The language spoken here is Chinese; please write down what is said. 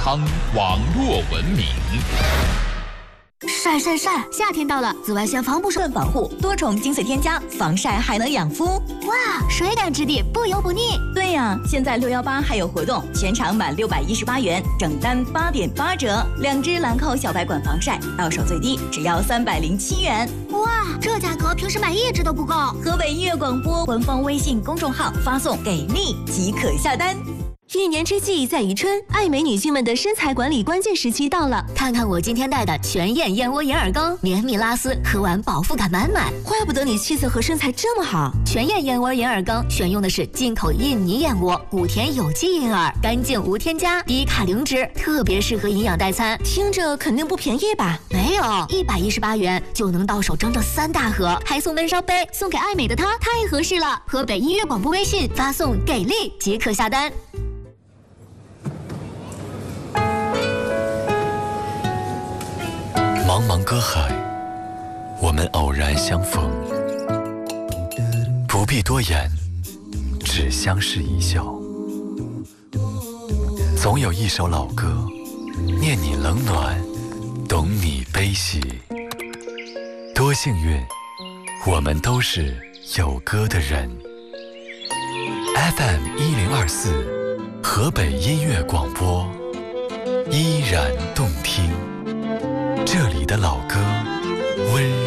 康网络文明。 晒晒晒！夏天到了，紫外线防不胜保护，多重精粹添加，防晒还能养肤。哇，水感质地，不油不腻。对呀，现在618还有活动，全场满618元，整单8.8折，2支兰蔻小白管防晒，到手最低只要307元。哇，这价格平时买1支都不够。河北音乐广播官方微信公众号发送"给力"即可下单。 一年之计在于春，爱美女性们的身材管理关键时期到了。 看看我今天带的全燕燕窝银耳羹，绵密拉丝，喝完饱腹感满满。 怪不得你气色和身材这么好。 全燕燕窝银耳羹选用的是进口印尼燕窝，谷田有机银耳，干净无添加，低卡零脂，特别适合营养代餐。 听着肯定不便宜吧？ 没有，118元就能到手整整3大盒，还送闷烧杯，送给爱美的她，太合适了。河北音乐广播微信发送"给力"即可下单。 茫茫歌海，我们偶然相逢，不必多言，只相视一笑。总有一首老歌，念你冷暖，懂你悲喜。多幸运，我们都是有歌的人。FM1024，河北音乐广播，依然动听。这里的老歌温